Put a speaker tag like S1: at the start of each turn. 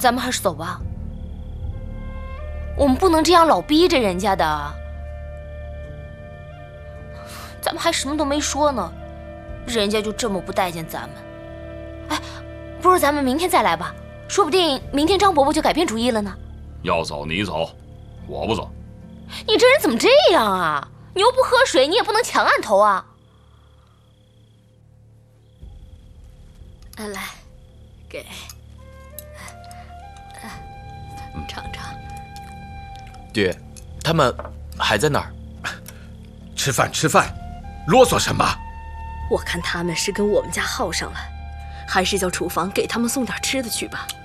S1: 咱们还是走吧。我们不能这样老逼着人家的。咱们还什么都没说呢，人家就这么不待见咱们。哎，不如咱们明天再来吧，说不定明天张伯伯就改变主意了呢。
S2: 要走你走，我不走。
S1: 你这人怎么这样啊？你又不喝水，你也不能抢案头啊！来，给，尝尝。
S3: 爹，他们还在那儿。
S4: 吃饭吃饭，啰嗦什么？
S5: 我看他们是跟我们家耗上了，还是叫厨房给他们送点吃的去吧。